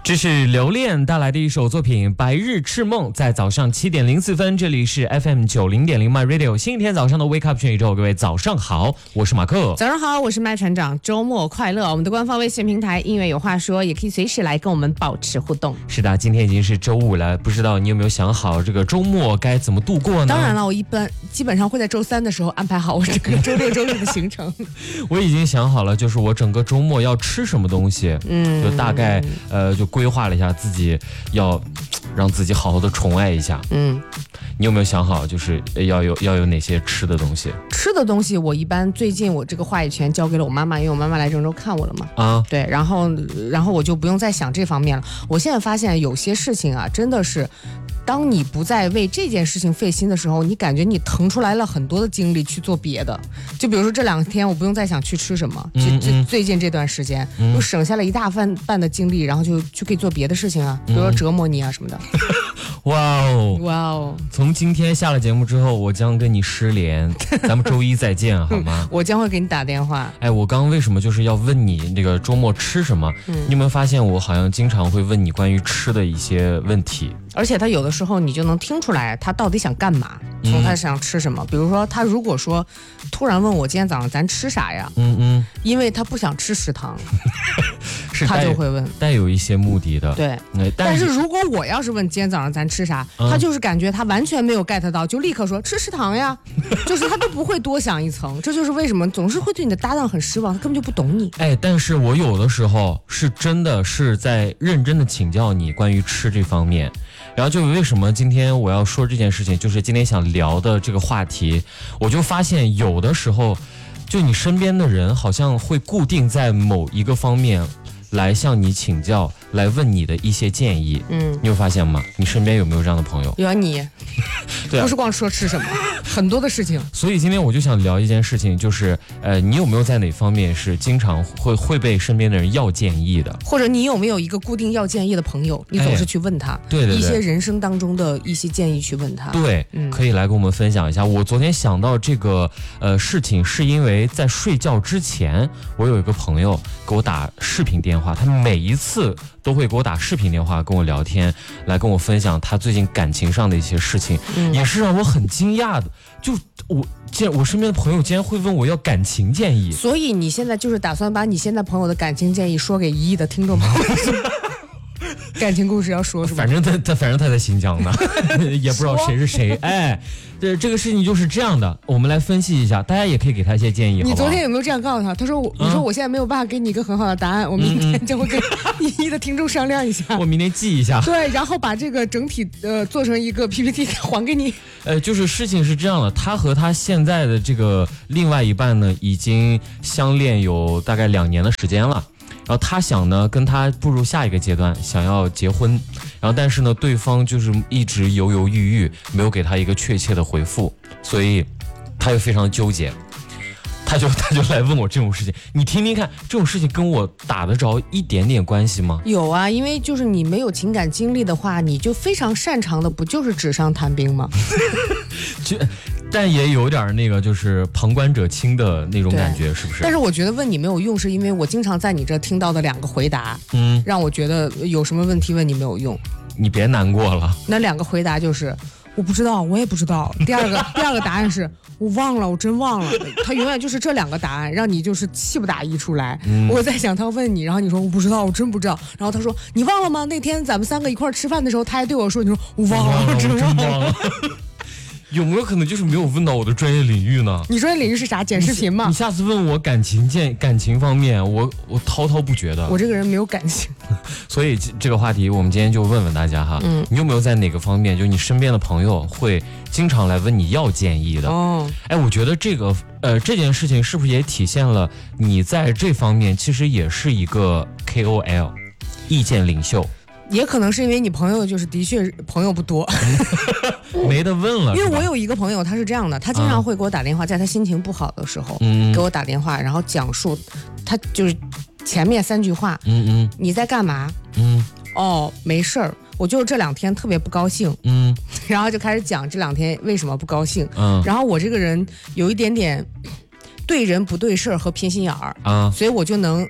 这是刘恋带来的一首作品《白日赤梦》，在早上7点04分，这里是 FM90.0 My Radio， 星期天早上的 Wake Up 全宇宙，各位早上好，我是马克。 早上好，我是麦船长，周末快乐！我们的官方微信平台音乐有话说，也可以随时来跟我们保持互动。 是的，今天已经是周五了，不知道你有没有想好这个周末该怎么度过呢？ 当然了，我基本上会在周3的时候安排好我整个周6、周日的行程。 我已经想好了，就是我整个周末要吃什么东西，就大概就规划了一下自己要让自己好好的宠爱一下。你有没有想好，就是要有哪些吃的东西？ 吃的东西，我一般最近我这个话语权交给了我妈妈，因为我妈妈来郑州看我了嘛。对，然后我就不用再想这方面了。我现在发现有些事情啊，真的是。当你不再为这件事情费心的时候，你感觉你腾出来了很多的精力去做别的。就比如说这2天我不用再想去吃什么，最近这段时间我省下了一大半的精力，然后就可以做别的事情啊，比如说折磨你啊什么的。 哇哦！从今天下了节目之后，我将跟你失联，咱们周1再见好吗？ 我将会给你打电话。 我刚刚为什么就是要问你那个周末吃什么？你有没有发现我好像经常会问你关于吃的一些问题？ 而且他有的时候你就能听出来他到底想干嘛，从他想吃什么。比如说他如果说突然问我今天早上咱吃啥呀，因为他不想吃食堂，他就会问， 带有一些目的的。 对，但是如果我要是问今天早上咱吃啥，他就是感觉他完全没有 get 到，就立刻说吃食堂呀，就是他都不会多想一层。这就是为什么总是会对你的搭档很失望，他根本就不懂你。 但是我有的时候是真的是在认真的请教你关于吃这方面。然后就为什么今天我要说这件事情，就是今天想聊的这个话题，我就发现有的时候就你身边的人好像会固定在某一个方面来向你请教，来问你的一些建议。你有发现吗？你身边有没有这样的朋友？ 有啊，你对啊， 不是光说吃什么，很多的事情。 所以今天我就想聊一件事情，就是你有没有在哪方面是经常会被身边的人要建议的？ 或者你有没有一个固定要建议的朋友，你总是去问他， 对一些人生当中的一些建议去问他。 对，可以来跟我们分享一下。我昨天想到这个事情，是因为在睡觉之前，我有一个朋友给我打视频电话，他每一次都会给我打视频电话跟我聊天，来跟我分享他最近感情上的一些事情，也是让我很惊讶的。就我身边的朋友竟然会问我要感情建议， 所以你现在就是打算把你现在朋友的感情建议说给1亿的听众朋友。感情故事要说是吧？ 反正他在新疆呢，也不知道谁是谁。这个事情就是这样的，我们来分析一下，大家也可以给他一些建议。 你昨天有没有这样告诉他？他说你说我现在没有办法给你一个很好的答案，我明天就会跟1亿的听众商量一下。 我明天记一下。 对，然后把这个整体做成一个 PPT 还给你。 就是事情是这样的，他和他现在的这个另外一半呢，已经相恋有大概2年的时间了。然后他想呢跟他步入下一个阶段，想要结婚，然后但是呢对方就是一直犹犹豫豫，没有给他一个确切的回复，所以他又非常纠结，他就来问我这种事情。你听听看，这种事情跟我打得着一点点关系吗？ 有啊，因为就是你没有情感经历的话，你就非常擅长的不就是纸上谈兵吗？ 但也有点那个就是旁观者清的那种感觉，是不是？ 但是我觉得问你没有用，是因为我经常在你这听到的2个回答，让我觉得有什么问题问你没有用。 你别难过了。 那2个回答就是我不知道，我也不知道。第二个答案是我忘了，我真忘了。他永远就是这2个答案，让你就是气不打一处来。我在想他问你，然后你说我不知道，我真不知道。然后他说你忘了吗？那天咱们3个一块吃饭的时候，他还对我说，你说我忘了，我真忘了。 有没有可能就是没有问到我的专业领域呢？ 你专业领域是啥？剪视频吗？ 你下次问我感情方面，我滔滔不绝的。 我这个人没有感情， 所以这个话题我们今天就问问大家哈，你有没有在哪个方面，就你身边的朋友会经常来问你要建议的？我觉得这件事情是不是也体现了你在这方面其实也是一个 KOL 意见领袖？ 也可能是因为你朋友就是的确朋友不多。 没得问了。 因为我有一个朋友，他是这样的，他经常会给我打电话，在他心情不好的时候，给我打电话，然后讲述他就是前面3句话，你在干嘛？哦，没事儿，我就是这2天特别不高兴，然后就开始讲这2天为什么不高兴，然后我这个人有一点点对人不对事儿和偏心眼儿，所以我就能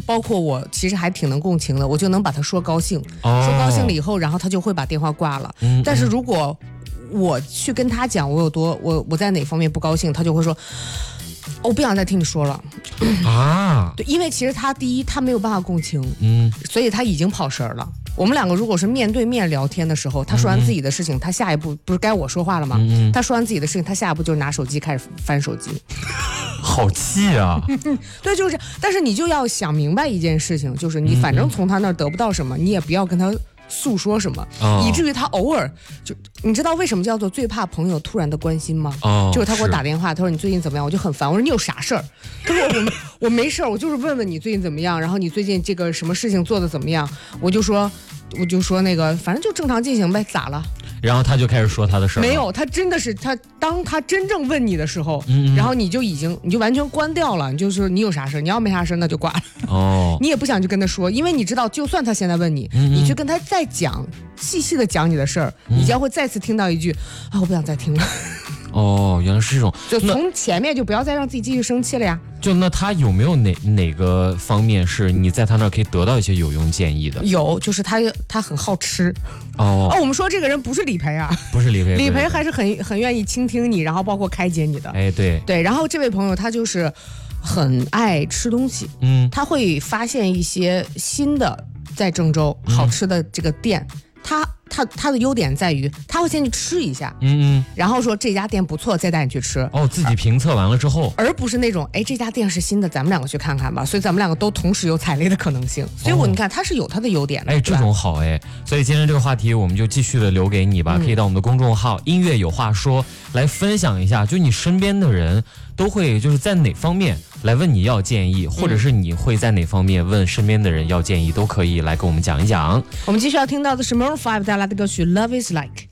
包括我其实还挺能共情的，我就能把他说高兴，说高兴了以后，然后他就会把电话挂了。但是如果我去跟他讲我在哪方面不高兴，他就会说我不想再听你说了啊。对，因为其实他第一他没有办法共情，所以他已经跑神了。我们两个如果是面对面聊天的时候，他说完自己的事情，他下一步不是该我说话了吗？他说完自己的事情，他下一步就是拿手机开始翻手机。 好气啊！ 对，就是这样。但是你就要想明白一件事情，就是你反正从他那儿得不到什么，你也不要跟他诉说什么，以至于他偶尔就，你知道为什么叫做最怕朋友突然的关心吗？就是他给我打电话，他说你最近怎么样，我就很烦，我说你有啥事儿？他说我没事儿，我就是问问你最近怎么样，然后你最近这个什么事情做的怎么样？我就说那个反正就正常进行呗，咋了？ 然后他就开始说他的事儿。 没有，他真的是当他真正问你的时候，然后你就完全关掉了，你就说你有啥事，你要没啥事那就挂了。你也不想去跟他说，因为你知道，就算他现在问你，你去跟他再讲细细的讲你的事儿，你将会再次听到一句啊，我不想再听了。 原来是这种， 就从前面就不要再让自己继续生气了呀。 就那他有没有哪个方面是你在他那儿可以得到一些有用建议的？ 有，就是他很好吃。我们说这个人不是理赔啊， 不是理赔， 理赔还是很愿意倾听你，然后包括开解你的。 对。 然后这位朋友他就是很爱吃东西，他会发现一些新的在郑州好吃的这个店。他的优点在于他会先去吃一下，然后说这家店不错，再带你去吃。 自己评测完了之后， 而不是那种这家店是新的，咱们两个去看看吧。所以咱们两个都同时有踩雷的可能性。所以你看他是有他的优点的。 这种好所以今天这个话题我们就继续的留给你吧，可以到我们的公众号音乐有话说来分享一下，就你身边的人都会就是在哪方面来问你要建议，或者是你会在哪方面问身边的人要建议，都可以来跟我们讲一讲。 我们继续要听到的是 Maroon 5带来的歌曲 Love is Like。